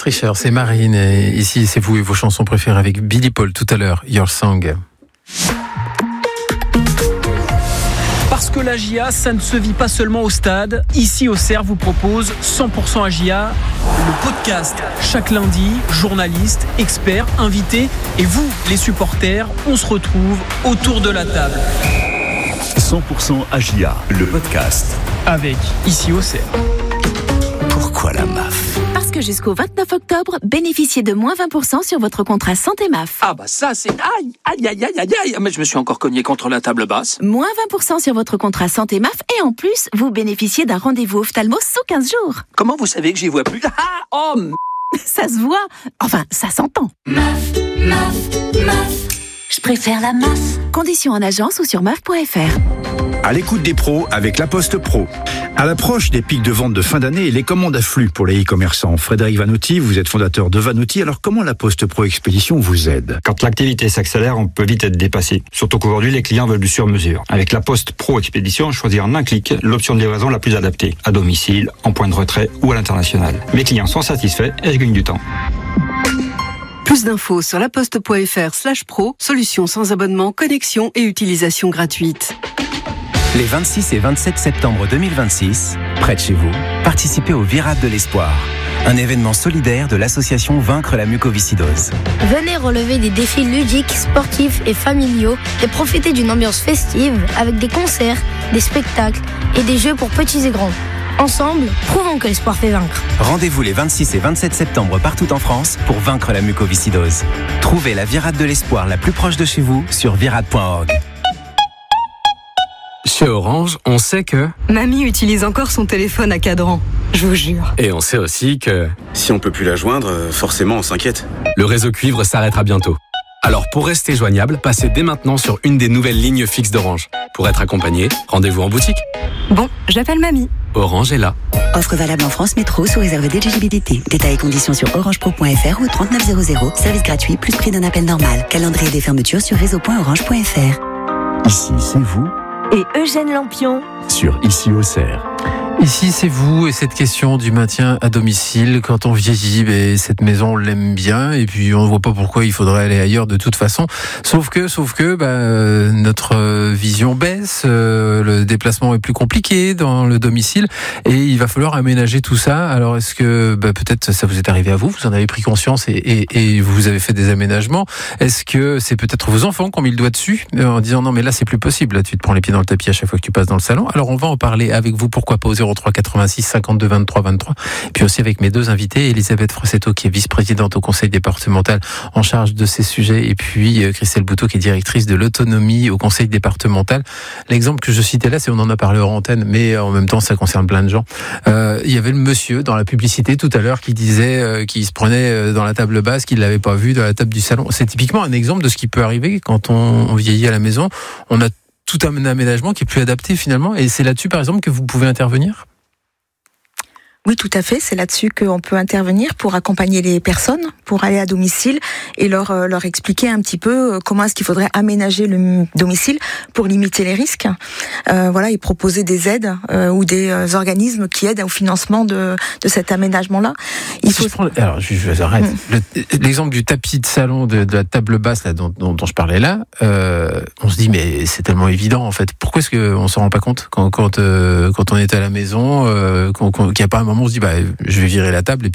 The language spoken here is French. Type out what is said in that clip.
Fisher, c'est Marine. Et ici, c'est vous et vos chansons préférées avec Billy Paul tout à l'heure, Your Song. Parce que l'AJA, ça ne se vit pas seulement au stade. Ici, Auxerre vous propose 100% AJA, le podcast. Chaque lundi, journalistes, experts, invités et vous, les supporters, on se retrouve autour de la table. 100% AJA, le podcast. Avec Ici Auxerre. Pourquoi la MAF ? Parce que jusqu'au 29 octobre, bénéficiez de moins 20% sur votre contrat santé MAF. Ah bah ça c'est... Aïe. Mais je me suis encore cogné contre la table basse. Moins 20% sur votre contrat santé MAF et en plus, vous bénéficiez d'un rendez-vous ophtalmo sous 15 jours. Comment vous savez que j'y vois plus ? Ça se voit. Enfin, ça s'entend. MAF. Je préfère la MAF. Conditions en agence ou sur maf.fr. À l'écoute des pros avec La Poste Pro. À l'approche des pics de vente de fin d'année, les commandes affluent pour les e-commerçants. Frédéric Vanotti, vous êtes fondateur de Vanotti. Alors comment La Poste Pro Expédition vous aide ? Quand l'activité s'accélère, on peut vite être dépassé. Surtout qu'aujourd'hui, les clients veulent du sur-mesure. Avec La Poste Pro Expédition, choisir en un clic l'option de livraison la plus adaptée. À domicile, en point de retrait ou à l'international. Mes clients sont satisfaits et je gagne du temps. Plus d'infos sur laposte.fr/pro, solution sans abonnement, connexion et utilisation gratuite. Les 26 et 27 septembre 2026, près de chez vous, participez au Virade de l'Espoir, un événement solidaire de l'association Vaincre la mucoviscidose. Venez relever des défis ludiques, sportifs et familiaux et profiter d'une ambiance festive avec des concerts, des spectacles et des jeux pour petits et grands. Ensemble, prouvons que l'espoir fait vaincre. Rendez-vous les 26 et 27 septembre partout en France pour vaincre la mucoviscidose. Trouvez la Virade de l'Espoir la plus proche de chez vous sur virade.org. Chez Orange, on sait que... Mamie utilise encore son téléphone à cadran, je vous jure. Et on sait aussi que... Si on peut plus la joindre, forcément on s'inquiète. Le réseau cuivre s'arrêtera bientôt. Alors pour rester joignable, passez dès maintenant sur une des nouvelles lignes fixes d'Orange. Pour être accompagné, rendez-vous en boutique. Bon, j'appelle mamie. Orange est là. Offre valable en France Métro sous réserve d'éligibilité. Détails et conditions sur orangepro.fr ou 3900. Service gratuit plus prix d'un appel normal. Calendrier des fermetures sur réseau.orange.fr. Ici, c'est vous. Et Eugène Lampion. Sur Ici Auxerre. Ici, c'est vous et cette question du maintien à domicile. Quand on vieillit, cette maison, on l'aime bien et puis on ne voit pas pourquoi il faudrait aller ailleurs de toute façon. Sauf que notre vision baisse, le déplacement est plus compliqué dans le domicile et il va falloir aménager tout ça. Alors, est-ce que peut-être ça vous est arrivé à vous en avez pris conscience et vous avez fait des aménagements? Est-ce que c'est peut-être vos enfants qui ont mis le doigt dessus en disant non mais là c'est plus possible, là tu te prends les pieds dans le tapis à chaque fois que tu passes dans le salon? Alors on va en parler avec vous, pourquoi pas, au 03 86 52 23 23. Puis aussi avec mes deux invités, Elisabeth Frossetto qui est vice-présidente au conseil départemental en charge de ces sujets et puis Christelle Bouteau qui est directrice de l'autonomie au conseil départemental. L'exemple que je citais là, c'est on en a parlé hors antenne, mais en même temps ça concerne plein de gens. Il y avait le monsieur dans la publicité tout à l'heure qui disait qu'il se prenait dans la table basse, qu'il l'avait pas vu dans la table du salon. C'est typiquement un exemple de ce qui peut arriver quand on vieillit à la maison. On a tout un aménagement qui est plus adapté finalement. Et c'est là-dessus, par exemple, que vous pouvez intervenir ? Oui, tout à fait. C'est là-dessus qu'on peut intervenir pour accompagner les personnes, pour aller à domicile et leur expliquer un petit peu comment est-ce qu'il faudrait aménager le domicile pour limiter les risques. Et proposer des aides ou des organismes qui aident au financement de cet aménagement-là. Je arrête. L'exemple du tapis de salon, de la table basse là, dont je parlais là, on se dit mais c'est tellement évident en fait. Pourquoi est-ce qu'on s'en rend pas compte quand on est à la maison, qu'il n'y a pas un moment où on se dit je vais virer la table et puis